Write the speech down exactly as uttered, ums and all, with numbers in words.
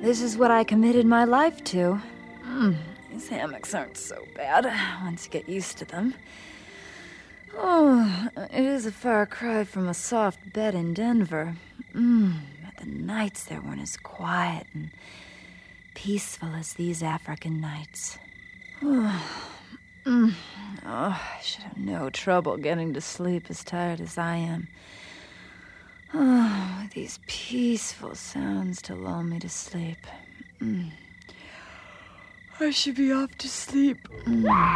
This is what I committed my life to. Mm, these hammocks aren't so bad once you get used to them. Oh, it is a far cry from a soft bed in Denver. Mm, but the nights there weren't as quiet and peaceful as these African nights. Oh, mm, oh, I should have no trouble getting to sleep as tired as I am. Oh, these peaceful sounds to lull me to sleep. Mm. I should be off to sleep. Mm.